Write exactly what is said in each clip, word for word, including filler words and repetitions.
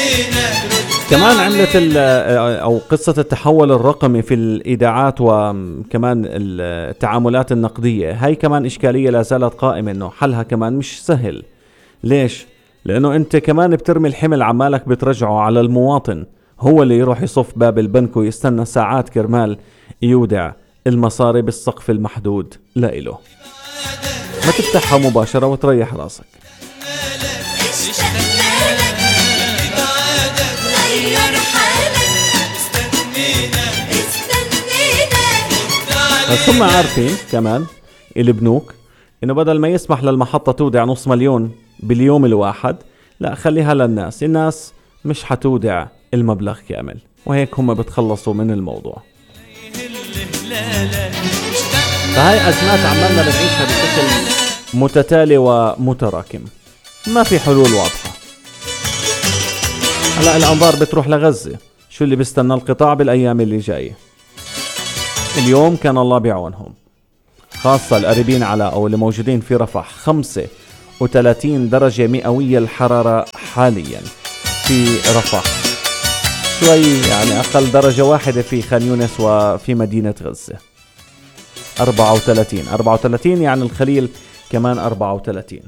كمان عملت أو قصة التحول الرقمي في الإيداعات وكمان التعاملات النقدية، هاي كمان إشكالية لا زالت قائمة، إنه حلها كمان مش سهل. ليش؟ لأنه أنت كمان بترمي الحمل، عمالك بترجعه على المواطن، هو اللي يروح يصف باب البنك ويستنى ساعات كرمال يودع المصاري بالسقف المحدود لإله. ما تفتحها مباشرة وتريح راسك. بس هم عارفين كمان البنوك إنه بدل ما يسمح للمحطة تودع نص مليون باليوم الواحد، لا خليها للناس، الناس مش حتودع المبلغ كامل، وهيك هم بتخلصوا من الموضوع. فهاي أزمات عمالنا بنعيشها بشكل متتالي ومتراكم، ما في حلول واضحة. هلا الأنظار بتروح لغزة، شو اللي بيستنى القطاع بالأيام اللي جاية؟ اليوم كان الله بعونهم، خاصة القريبين على أو اللي موجودين في رفح. خمسة وثلاثين درجة مئوية الحرارة حاليا في رفح، شوي يعني أقل درجة واحدة في خان يونس وفي مدينة غزة. أربعة وثلاثين أربعة وثلاثين يعني الخليل كمان أربعة وثلاثين.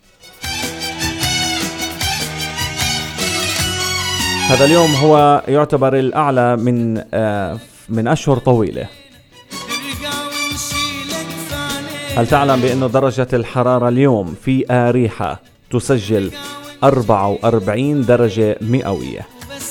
هذا اليوم هو يعتبر الأعلى من آه من أشهر طويلة. هل تعلم بأنه درجة الحرارة اليوم في آريحة تسجل أربعة وأربعين درجة مئوية؟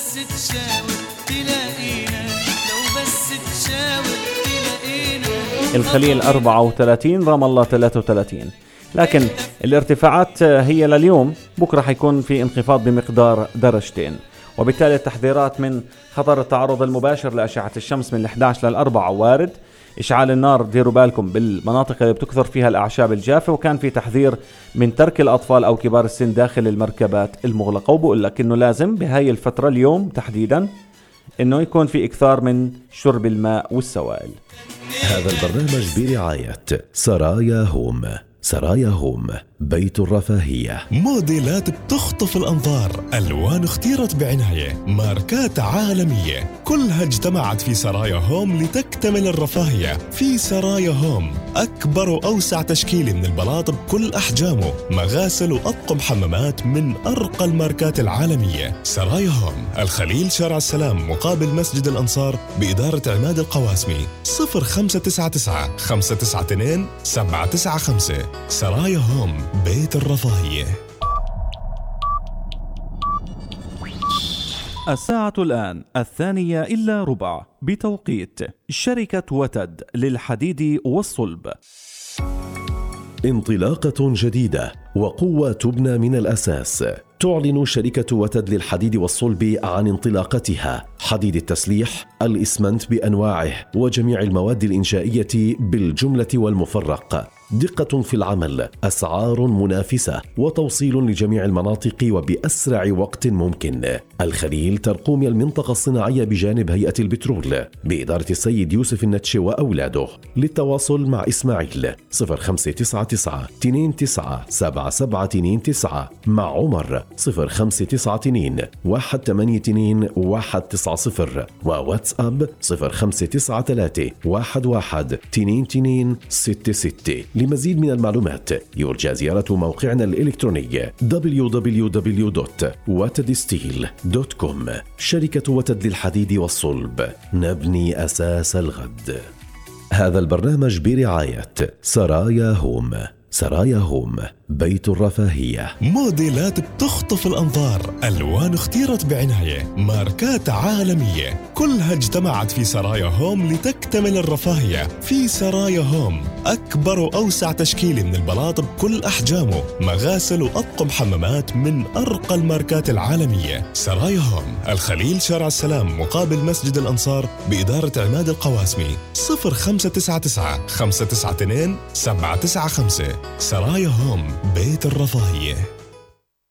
الخليل أربعة وثلاثين، رام الله ثلاثة وثلاثين. لكن الارتفاعات هي لليوم، بكرة حيكون في انخفاض بمقدار درجتين، وبالتالي التحذيرات من خطر التعرض المباشر لأشعة الشمس من الإحدى عشر للأربعة وارد. إشعال النار ديروا بالكم بالمناطق اللي بتكثر فيها الأعشاب الجافة، وكان في تحذير من ترك الأطفال أو كبار السن داخل المركبات المغلقة. وبقول لك إنه لازم بهاي الفترة اليوم تحديدا إنه يكون في إكثار من شرب الماء والسوائل. هذا البرنامج برعاية سرايا هوم. سرايا هوم، بيت الرفاهية. موديلات بتخطف الأنظار، ألوان اختيرت بعناية، ماركات عالمية، كلها اجتمعت في سرايا هوم لتكتمل الرفاهية. في سرايا هوم أكبر وأوسع تشكيل من البلاط بكل أحجامه، مغاسل وأطقم حمامات من أرقى الماركات العالمية. سرايا هوم، الخليل، شارع السلام، مقابل مسجد الأنصار، بإدارة عماد القواسمي. صفر خمسة تسعة تسعة خمسة تسعة اثنين سبعة تسعة خمسة. سرايا هوم، بيت الرفاهية. الساعة الآن الثانية إلا ربع بتوقيت شركة وتد للحديد والصلب. انطلاقة جديدة وقوة تبنى من الأساس. تعلن شركة وتد للحديد والصلب عن انطلاقتها، حديد التسليح، الإسمنت بأنواعه وجميع المواد الإنشائية بالجملة والمفرق. دقة في العمل، أسعار منافسة، وتوصيل لجميع المناطق وبأسرع وقت ممكن. الخليل ترقوم المنطقة الصناعية بجانب هيئة البترول بإدارة السيد يوسف النتشي وأولاده. للتواصل مع إسماعيل صفر خمسة تسعة تسعة اثنين تسعة سبعة سبعة اثنين تسعة، مع عمر صفر خمسة تسعة اثنين واحد ثمانية اثنين واحد تسعة صفر، وواتساب صفر خمسة تسعة ثلاثة واحد واحد اثنين اثنين ستة ستة. لمزيد من المعلومات يرجى زيارة موقعنا الإلكتروني دبليو دبليو دبليو دوت وتد ستيل دوت كوم. شركة وتد للحديد والصلب، نبني أساس الغد. هذا البرنامج برعاية سرايا هوم. سرايا هوم، بيت الرفاهية. موديلات بتخطف الأنظار، ألوان اختيرت بعناية، ماركات عالمية، كلها اجتمعت في سرايا هوم لتكتمل الرفاهية. في سرايا هوم أكبر وأوسع تشكيل من البلاط بكل أحجامه، مغاسل وأطقم حمامات من أرقى الماركات العالمية. سرايا هوم، الخليل، شارع السلام، مقابل مسجد الأنصار، بإدارة عماد القواسمي. صفر خمسة تسعة تسعة خمسة تسعة اثنين سبعة تسعة خمسة. سرايا هوم، بيت الرفاهية.